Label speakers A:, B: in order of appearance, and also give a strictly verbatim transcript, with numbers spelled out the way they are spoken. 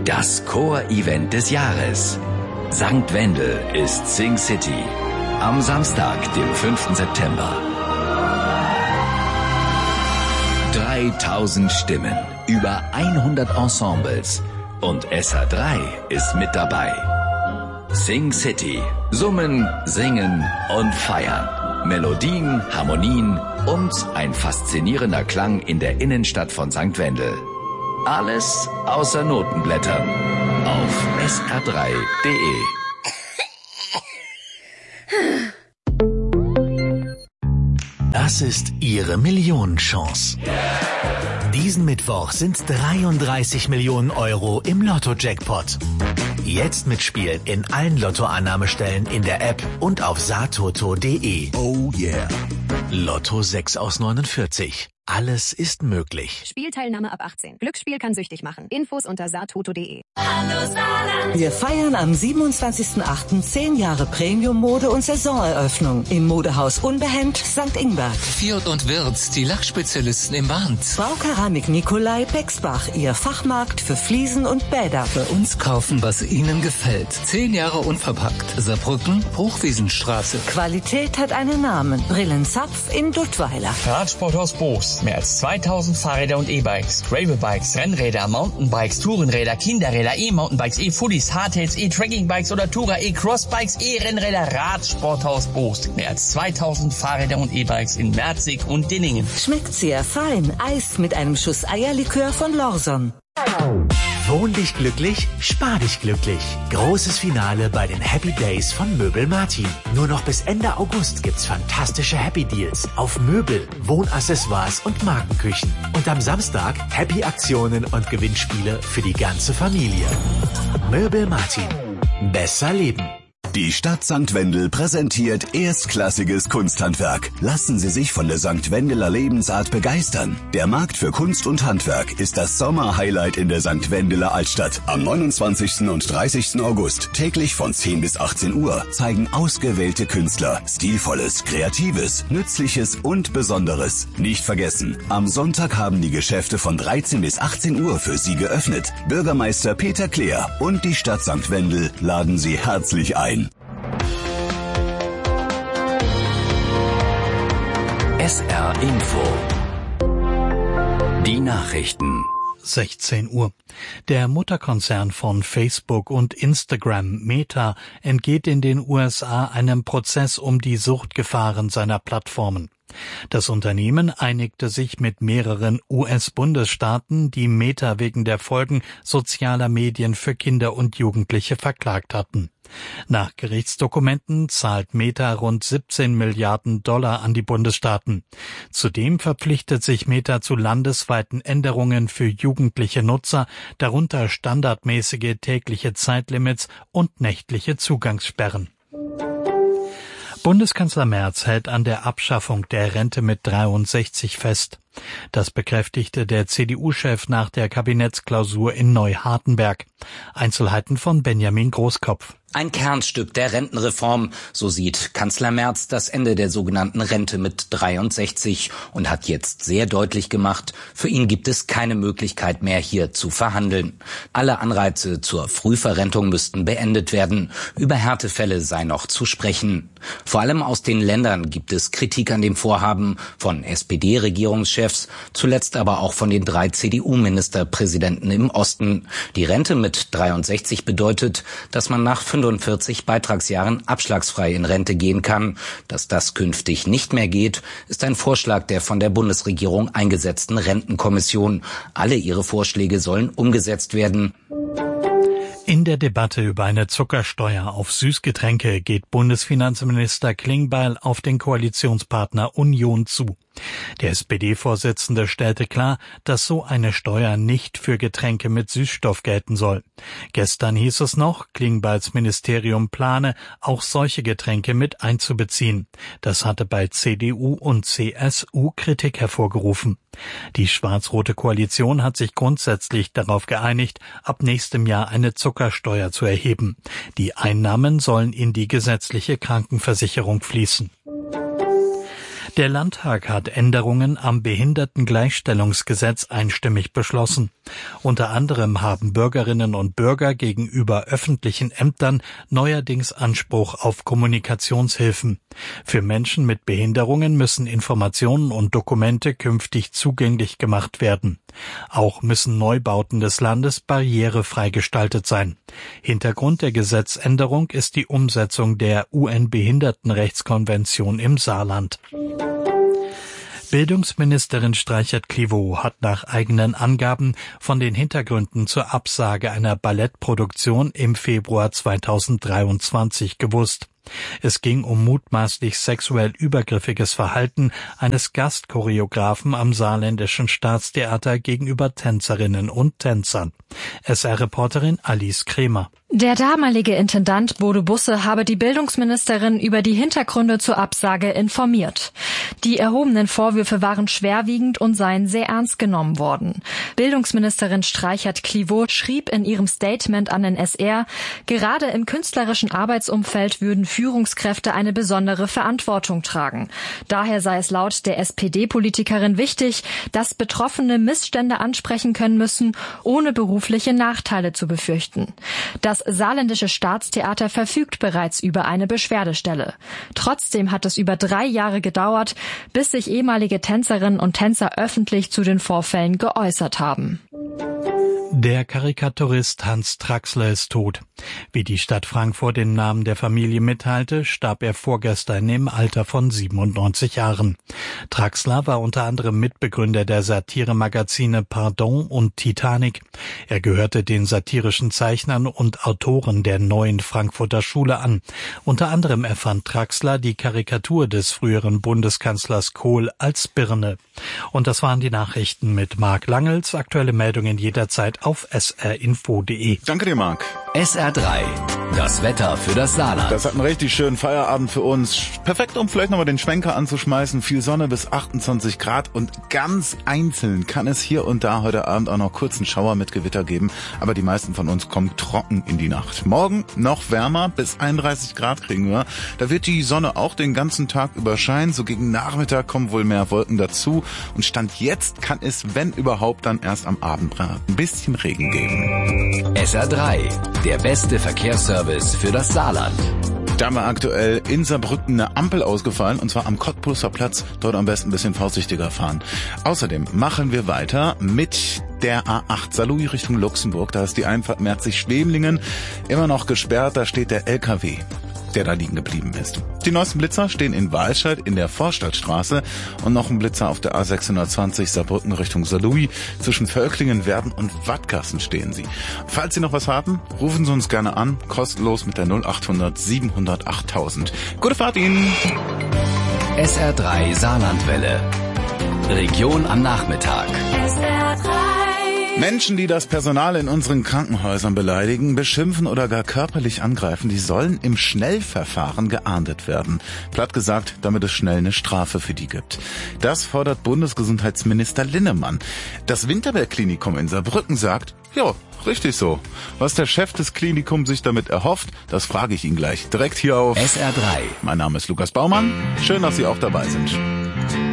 A: Das Chor-Event des Jahres. Sankt Wendel ist Sing City. Am Samstag, dem fünften September. dreitausend Stimmen, über hundert Ensembles und S H drei ist mit dabei. Sing City. Summen, singen und feiern. Melodien, Harmonien und ein faszinierender Klang in der Innenstadt von Sankt Wendel. Alles außer Notenblättern. Auf S R drei punkt de.
B: Das ist Ihre Millionenchance. Diesen Mittwoch sind dreiunddreißig Millionen Euro im Lotto-Jackpot. Jetzt mitspielen in allen Lottoannahmestellen in der App und auf satoto punkt de.
C: Oh yeah.
B: Lotto sechs aus neunundvierzig. Alles ist möglich.
D: Spielteilnahme ab achtzehn. Glücksspiel kann süchtig machen. Infos unter satoto punkt de.
E: Wir feiern am siebenundzwanzigsten achten zehn Jahre Premium-Mode und Saisoneröffnung im Modehaus Unbehemmt Sankt Ingbert.
F: Fiat und Wirtz, die Lachspezialisten im Band.
E: Baukeramik Nikolai Bexbach, Ihr Fachmarkt für Fliesen und Bäder.
F: Bei uns kaufen, was Ihnen gefällt. Zehn Jahre unverpackt. Saarbrücken, Hochwiesenstraße.
E: Qualität hat einen Namen. Brillenzapf in Duttweiler.
G: Radsporthaus Boos. Mehr als zweitausend Fahrräder und E-Bikes, Gravelbikes, Rennräder, Mountainbikes, Tourenräder, Kinderräder, E-Mountainbikes, E-Fullies, Hardtails, E-Trackingbikes oder Tourer, E-Crossbikes, E-Rennräder, Radsporthaus Boos. Mehr als zweitausend Fahrräder und E-Bikes in Merzig und Dinningen.
E: Schmeckt sehr fein. Eis mit einem Schuss Eierlikör von Lorson.
B: Wohn dich glücklich, spar dich glücklich. Großes Finale bei den Happy Days von Möbel Martin. Nur noch bis Ende August gibt's fantastische Happy Deals auf Möbel, Wohnaccessoires und Markenküchen. Und am Samstag Happy Aktionen und Gewinnspiele für die ganze Familie. Möbel Martin. Besser leben.
C: Die Stadt Sankt Wendel präsentiert erstklassiges Kunsthandwerk. Lassen Sie sich von der Sankt Wendeler Lebensart begeistern. Der Markt für Kunst und Handwerk ist das Sommerhighlight in der Sankt Wendeler Altstadt. Am neunundzwanzigsten und dreißigsten August, täglich von zehn bis achtzehn Uhr, zeigen ausgewählte Künstler Stilvolles, Kreatives, Nützliches und Besonderes. Nicht vergessen, am Sonntag haben die Geschäfte von dreizehn bis achtzehn Uhr für Sie geöffnet. Bürgermeister Peter Kleer und die Stadt Sankt Wendel laden Sie herzlich ein.
A: S R Info. Die Nachrichten.
H: sechzehn Uhr. Der Mutterkonzern von Facebook und Instagram, Meta, entgeht in den U S A einem Prozess um die Suchtgefahren seiner Plattformen. Das Unternehmen einigte sich mit mehreren U S-Bundesstaaten, die Meta wegen der Folgen sozialer Medien für Kinder und Jugendliche verklagt hatten. Nach Gerichtsdokumenten zahlt Meta rund siebzehn Milliarden Dollar an die Bundesstaaten. Zudem verpflichtet sich Meta zu landesweiten Änderungen für jugendliche Nutzer, darunter standardmäßige tägliche Zeitlimits und nächtliche Zugangssperren. Bundeskanzler Merz hält an der Abschaffung der Rente mit dreiundsechzig fest. Das bekräftigte der C D U-Chef nach der Kabinettsklausur in Neuhardenberg. Einzelheiten von Benjamin Großkopf.
I: Ein Kernstück der Rentenreform, so sieht Kanzler Merz das Ende der sogenannten Rente mit dreiundsechzig und hat jetzt sehr deutlich gemacht, für ihn gibt es keine Möglichkeit mehr, hier zu verhandeln. Alle Anreize zur Frühverrentung müssten beendet werden. Über Härtefälle sei noch zu sprechen. Vor allem aus den Ländern gibt es Kritik an dem Vorhaben von S P D-Regierungschefs, zuletzt aber auch von den drei C D U-Ministerpräsidenten im Osten. Die Rente mit dreiundsechzig bedeutet, dass man nach fünfundvierzig Beitragsjahren abschlagsfrei in Rente gehen kann. Dass das künftig nicht mehr geht, ist ein Vorschlag der von der Bundesregierung eingesetzten Rentenkommission. Alle ihre Vorschläge sollen umgesetzt werden.
H: In der Debatte über eine Zuckersteuer auf Süßgetränke geht Bundesfinanzminister Klingbeil auf den Koalitionspartner Union zu. Der S P D-Vorsitzende stellte klar, dass so eine Steuer nicht für Getränke mit Süßstoff gelten soll. Gestern hieß es noch, Klingbeils Ministerium plane, auch solche Getränke mit einzubeziehen. Das hatte bei C D U und C S U Kritik hervorgerufen. Die schwarz-rote Koalition hat sich grundsätzlich darauf geeinigt, ab nächstem Jahr eine Zuckersteuer zu erheben. Die Einnahmen sollen in die gesetzliche Krankenversicherung fließen. Der Landtag hat Änderungen am Behindertengleichstellungsgesetz einstimmig beschlossen. Unter anderem haben Bürgerinnen und Bürger gegenüber öffentlichen Ämtern neuerdings Anspruch auf Kommunikationshilfen. Für Menschen mit Behinderungen müssen Informationen und Dokumente künftig zugänglich gemacht werden. Auch müssen Neubauten des Landes barrierefrei gestaltet sein. Hintergrund der Gesetzänderung ist die Umsetzung der U N-Behindertenrechtskonvention im Saarland. Bildungsministerin Streichert-Clivaux hat nach eigenen Angaben von den Hintergründen zur Absage einer Ballettproduktion im Februar zweitausenddreiundzwanzig gewusst. Es ging um mutmaßlich sexuell übergriffiges Verhalten eines Gastchoreografen am Saarländischen Staatstheater gegenüber Tänzerinnen und Tänzern. S R-Reporterin Alice Kremer.
J: Der damalige Intendant Bodo Busse habe die Bildungsministerin über die Hintergründe zur Absage informiert. Die erhobenen Vorwürfe waren schwerwiegend und seien sehr ernst genommen worden. Bildungsministerin Streichert-Clivaux schrieb in ihrem Statement an den S R, gerade im künstlerischen Arbeitsumfeld würden Führungskräfte eine besondere Verantwortung tragen. Daher sei es laut der S P D-Politikerin wichtig, dass Betroffene Missstände ansprechen können müssen, ohne berufliche Nachteile zu befürchten. Das Saarländische Staatstheater verfügt bereits über eine Beschwerdestelle. Trotzdem hat es über drei Jahre gedauert, bis sich ehemalige Tänzerinnen und Tänzer öffentlich zu den Vorfällen geäußert haben.
H: Der Karikaturist Hans Traxler ist tot. Wie die Stadt Frankfurt im Namen der Familie mitteilte, starb er vorgestern im Alter von siebenundneunzig Jahren. Traxler war unter anderem Mitbegründer der Satiremagazine Pardon und Titanic. Er gehörte den satirischen Zeichnern und Autoren der Neuen Frankfurter Schule an. Unter anderem erfand Traxler die Karikatur des früheren Bundeskanzlers Kohl als Birne. Und das waren die Nachrichten mit Marc Langels. Aktuelle Meldungen jederzeit auf s r info punkt de.
K: Danke dir, Marc.
A: S R drei, das Wetter für das Saarland.
K: Das hat einen richtig schönen Feierabend für uns. Perfekt, um vielleicht nochmal den Schwenker anzuschmeißen. Viel Sonne bis achtundzwanzig Grad und ganz einzeln kann es hier und da heute Abend auch noch kurz einen Schauer mit Gewitter geben. Aber die meisten von uns kommen trocken in die Nacht. Morgen noch wärmer, bis einunddreißig Grad kriegen wir. Da wird die Sonne auch den ganzen Tag über scheinen. So gegen Nachmittag kommen wohl mehr Wolken dazu. Und Stand jetzt kann es, wenn überhaupt, dann erst am Abend ein bisschen Regen geben.
A: S R drei, der beste Verkehrsservice für das Saarland.
K: Da war aktuell in Saarbrücken eine Ampel ausgefallen, und zwar am Cottbusser Platz. Dort am besten ein bisschen vorsichtiger fahren. Außerdem machen wir weiter mit der A acht Saarlouis Richtung Luxemburg. Da ist die Einfahrt Merzig-Schwemlingen immer noch gesperrt. Da steht der L K W, der da liegen geblieben ist. Die neuesten Blitzer stehen in Walscheid in der Vorstadtstraße und noch ein Blitzer auf der A sechshundertzwanzig Saarbrücken Richtung Saarlouis. Zwischen Völklingen, Werden und Wattgassen stehen sie. Falls Sie noch was haben, rufen Sie uns gerne an, kostenlos mit der null achthundert siebenhundert achttausend. Gute Fahrt Ihnen!
A: S R drei Saarlandwelle. Region am Nachmittag.
L: S R drei.
K: Menschen, die das Personal in unseren Krankenhäusern beleidigen, beschimpfen oder gar körperlich angreifen, die sollen im Schnellverfahren geahndet werden. Platt gesagt, damit es schnell eine Strafe für die gibt. Das fordert Bundesgesundheitsminister Linnemann. Das Winterberg-Klinikum in Saarbrücken sagt, ja, richtig so. Was der Chef des Klinikums sich damit erhofft, das frage ich ihn gleich direkt hier auf
A: S R drei.
K: Mein Name ist Lukas Baumann. Schön, dass Sie auch dabei sind.